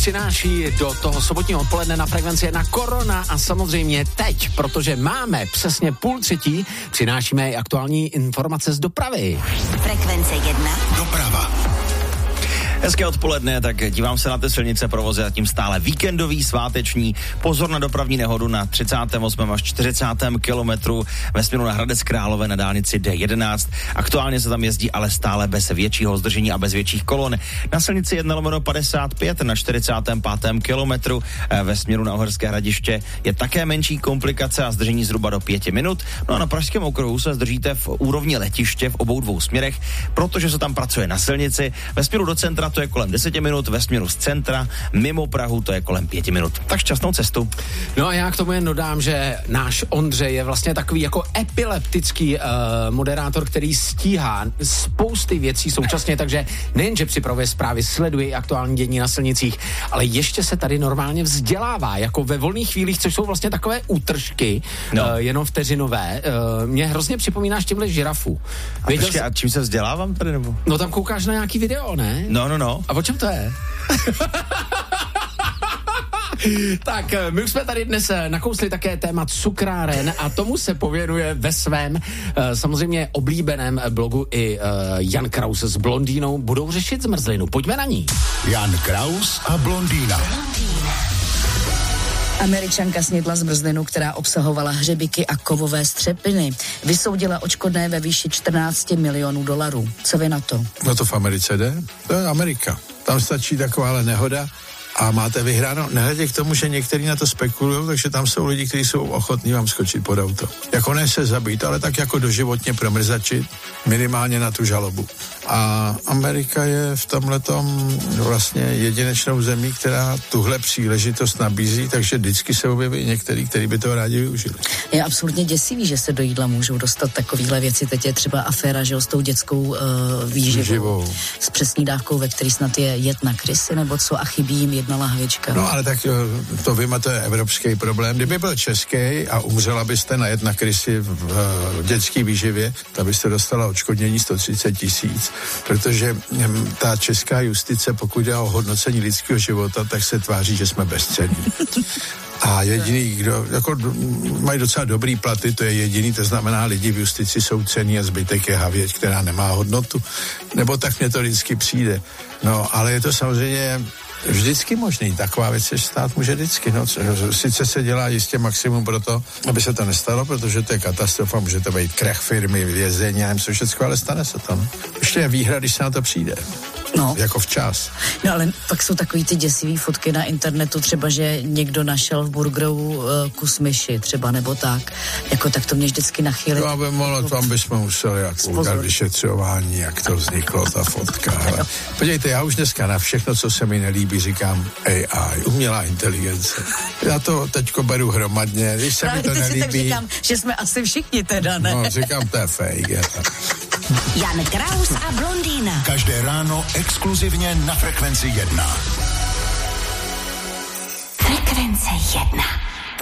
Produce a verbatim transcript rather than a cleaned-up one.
přináší do toho sobotního odpoledne na Frekvenci jedna Korona a samozřejmě teď, protože máme přesně půl třetí, přinášíme i aktuální informace z dopravy. Frekvence jedna. Doprava. Hezké odpoledne, tak dívám se na ty silnice, provoz je zatím stále víkendový, sváteční. Pozor na dopravní nehodu na třicátém osmém až čtyřicátém kilometru ve směru na Hradec Králové na dálnici D jedenáct. Aktuálně se tam jezdí ale stále bez většího zdržení a bez větších kolon. Na silnici jedna lomeno padesát pět na čtyřicátém pátém kilometru ve směru na Uherské Hradiště je také menší komplikace a zdržení zhruba do pěti minut. No a na Pražském okruhu se zdržíte v úrovni letiště v obou dvou směrech, protože se tam pracuje na silnici. Ve směru do centra to je kolem deseti minut, ve směru z centra, mimo Prahu to je kolem pěti minut. Tak šťastnou cestu. No a já k tomu jen dodám, že náš Ondřej je vlastně takový jako epileptický uh, moderátor, který stíhá spousty věcí současně, takže nejenže připravuje zprávy, sleduje i aktuální dění na silnicích, ale ještě se tady normálně vzdělává, jako ve volných chvílích, což jsou vlastně takové útržky, no. uh, jenom vteřinové. Uh, mě hrozně připomínáš těmhle žirafu. A, počkej, a čím se vzdělávám tady, nebo? No tam koukáš na nějaký video, ne? No, no, no. A o čem to je? Tak, my už jsme tady dnes nakousli také téma cukráren a tomu se pověnuje ve svém samozřejmě oblíbeném blogu i Jan Kraus s blondýnou. Budou řešit zmrzlinu. Pojďme na ní. Jan Kraus a blondýna. Američanka snědla zmrzlinu, která obsahovala hřebíky a kovové střepiny. Vysoudila odškodné ve výši čtrnáct milionů dolarů. Co vy na to? No to v Americe jde? To je Amerika. Tam stačí takováhle nehoda a máte vyhráno. Nehledě k tomu, že někteří na to spekulují, takže tam jsou lidi, kteří jsou ochotní vám skočit pod auto. Jako ne se zabít, ale tak jako doživotně promrzačit, minimálně na tu žalobu. A Amerika je v tomhletom vlastně jedinečnou zemí, která tuhle příležitost nabízí, takže vždycky se objeví některý, kteří by to rádi využili. Je absolutně děsivý, že se do jídla můžou dostat takovýhle věci. Teď je třeba aféra, že s tou dětskou uh, výživou, výživou, s přesní dávkou, ve který snad je jed na krysy, nebo co, a chybí jim jedna lahvička. No ale tak to vím, to je evropský problém. Kdyby byl český a umřela byste na jed na krysy v, v dětské výživě, tak byste dostala odškodnění sto třicet tisíc. Protože ta česká justice, pokud je o hodnocení lidského života, tak se tváří, že jsme bezcenní. A jediný, kdo jako mají docela dobrý platy, to je jediný, to znamená, lidi v justici jsou cenní a zbytek je havěť, která nemá hodnotu. Nebo tak mě to vždycky přijde. No, ale je to samozřejmě vždycky možný. Taková věc se stát může vždycky. No, sice se dělá jistě maximum pro to, aby se to nestalo, protože to je katastrofa, může to být krach firmy, vězení, nevím co všechno, ale stane se to. No. Ještě je výhra, když se na to přijde. No. Jako včas. No ale pak jsou takový ty děsivý fotky na internetu, třeba, že někdo našel v burgeru uh, kus myši, třeba, nebo tak. Jako tak to mě vždycky nachýlit. No, aby mohlo, tam bychom museli jako udělat vyšetřování, jak to vzniklo, ta fotka. Ale podívejte, já už dneska na všechno, co se mi nelíbí, říkám A I, umělá inteligence. Já to teďko beru hromadně, když se mi to nelíbí. Si tak říkám, že jsme asi všichni teda, ne? No, říkám, to je fake. Je to. Jan Kraus a blondýna. Každé ráno exkluzivně na Frekvenci jedna. Frekvence jedna.